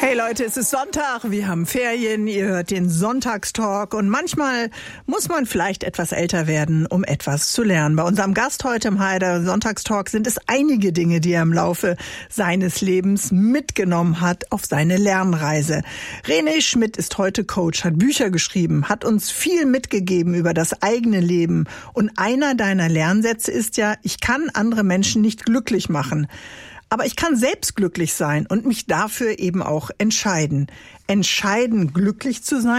Hey Leute, es ist Sonntag, wir haben Ferien, ihr hört den Sonntagstalk und manchmal muss man vielleicht etwas älter werden, um etwas zu lernen. Bei unserem Gast heute im HR Sonntagstalk sind es einige Dinge, die er im Laufe seines Lebens mitgenommen hat auf seine Lernreise. René Schmidt ist heute Coach, hat Bücher geschrieben, hat uns viel mitgegeben über das eigene Leben und einer deiner Lernsätze ist ja, ich kann andere Menschen nicht glücklich machen. Aber ich kann selbst glücklich sein und mich dafür eben auch entscheiden. Entscheiden, glücklich zu sein.